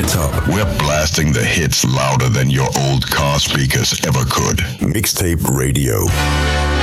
it up. We're blasting the hits louder than your old car speakers ever could. Mixtape Radio.